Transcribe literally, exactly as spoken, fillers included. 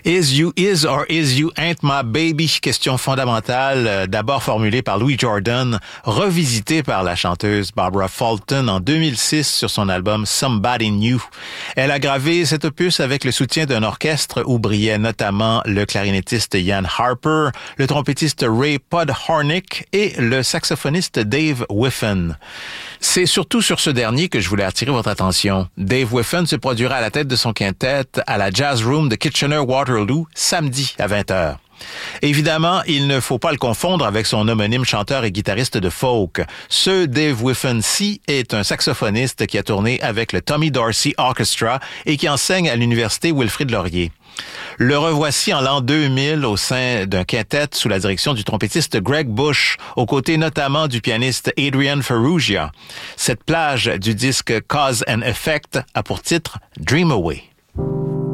Is You Is or Is You Ain't My Baby? Question fondamentale, euh, d'abord formulée par Louis Jordan, revisitée par la chanteuse Barbara Fulton en deux mille six sur son album Somebody New. Elle a gravé cet opus avec le soutien d'un orchestre où brillaient notamment le clarinettiste Ian Harper, le trompettiste Ray Podhornick et le saxophoniste Dave Whiffen. C'est surtout sur ce dernier que je voulais attirer votre attention. Dave Whiffen se produira à la tête de son quintet à la Jazz Room de Kitchener-Waterloo samedi à vingt heures. Évidemment, il ne faut pas le confondre avec son homonyme chanteur et guitariste de folk. Ce Dave Whiffen-ci est un saxophoniste qui a tourné avec le Tommy Dorsey Orchestra et qui enseigne à l'université Wilfrid Laurier. Le revoici en l'an deux mille au sein d'un quintet sous la direction du trompettiste Greg Bush, aux côtés notamment du pianiste Adrian Ferrugia. Cette plage du disque Cause and Effect a pour titre Dream Away.